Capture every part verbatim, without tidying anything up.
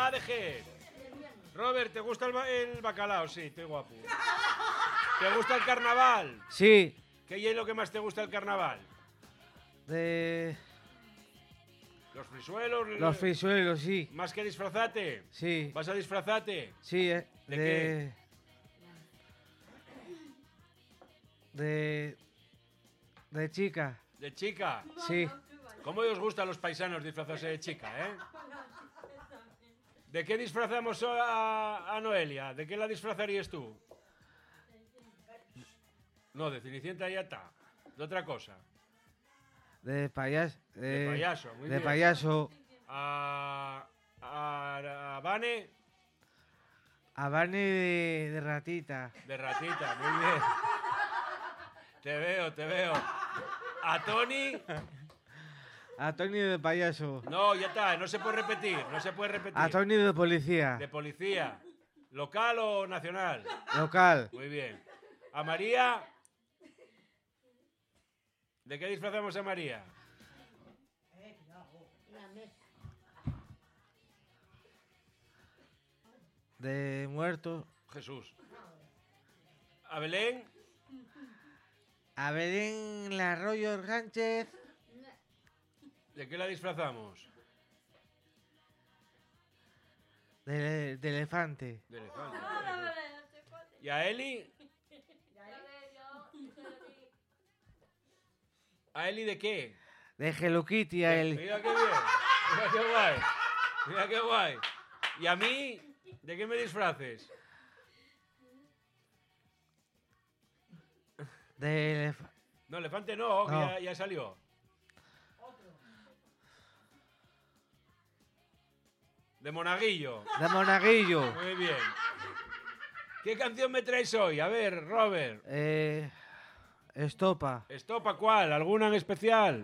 Va de Jerez. Robert, ¿te gusta el, ba el bacalao? Sí, estoy guapo. ¿Te gusta el carnaval? Sí. ¿Qué es lo que más te gusta del carnaval? De... Los frisuelos. Los frisuelos, sí. ¿Más que disfrazate? Sí. ¿Vas a disfrazarte? Sí, eh. ¿De, de... qué? De... De chica. ¿De chica? Sí. ¿Cómo os gustan los paisanos disfrazarse de chica, eh? ¿De qué disfrazamos a, a Noelia? ¿De qué la disfrazarías tú? No, de Cenicienta ya está. De otra cosa. De payaso. De, De payaso, muy de bien. payaso. A, a, a Vane. A Vane de, de ratita. De ratita, muy bien. Te veo, te veo. A Tony. A Tony de payaso. No, ya está, no se puede repetir, no se puede repetir. A Tony de policía. De policía. ¿Local o nacional? Local. Muy bien. A María. ¿De qué disfrazamos a María? De muerto. Jesús. A Belén. A Belén Arroyo Sánchez. ¿De qué la disfrazamos? De, de elefante. De elefante. ¿Y a Eli? ¿A Eli de qué? De Hello Kitty a él. Mira qué bien. Mira qué guay. Mira qué guay. ¿Y a mí? ¿De qué me disfraces? De elefante. No, elefante no, que No. Ya, ya salió. De monaguillo. De monaguillo. Muy bien. ¿Qué canción me traes hoy? A ver, Robert. Eh, estopa. ¿Estopa cuál? ¿Alguna en especial?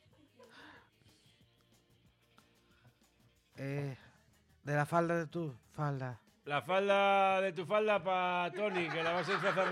Eh, de la falda de tu falda. La falda de tu falda para Tony, que la vas a disfrazar